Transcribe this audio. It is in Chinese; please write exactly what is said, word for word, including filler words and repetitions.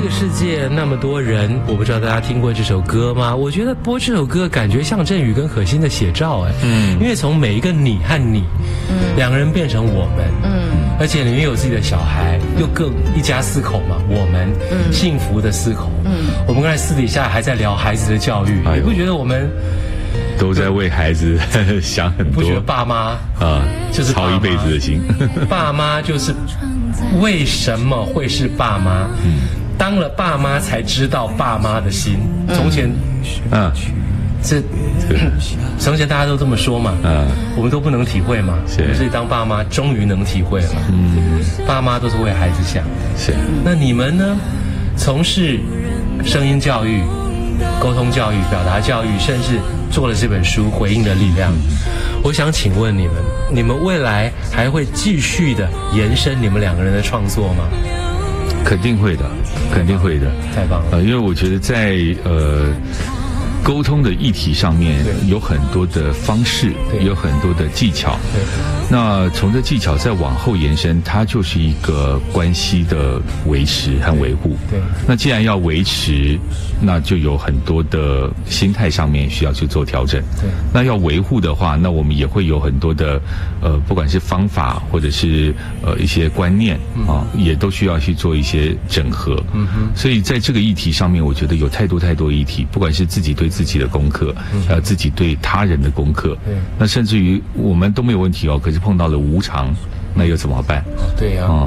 个世界那么多人，我不知道大家听过这首歌吗？我觉得播这首歌感觉像振宇跟可心的写照哎，嗯，因为从每一个你和你，嗯，两个人变成我们，嗯，而且里面有自己的小孩，又各一家四口嘛，我们，嗯，幸福的四口，嗯，我们刚才私底下还在聊孩子的教育，哎、你不觉得我们？ 都在为孩子想很多， 不觉得爸妈啊，就是操一辈子的心。 爸妈就是为什么会是爸妈？嗯，当了爸妈才知道爸妈的心。从前，嗯，这从前大家都这么说嘛，嗯，我们都不能体会嘛，所以当爸妈终于能体会了。嗯，爸妈都是为孩子想的。 是， 那你们呢？从事声音教育、沟通教育、表达教育，甚至做了这本书《回应的力量》，我想请问你们，你们未来还会继续的延伸你们两个人的创作吗？ 肯定会的，肯定会的， 太棒了。 呃，因为我觉得在呃沟通的议题上面有很多的方式，有很多的技巧。那从这技巧再往后延伸，它就是一个关系的维持和维护。 对， 那既然要维持，那就有很多的心态上面需要去做调整。 对， 那要维护的话，那我们也会有很多的呃，不管是方法或者是呃一些观念啊，也都需要去做一些整合。嗯哼。所以在这个议题上面，我觉得有太多太多议题，不管是自己对自己的功课，还有自己对他人的功课。对，那甚至于我们都没有问题哦，可是碰到了无常，那又怎么办？ 对呀。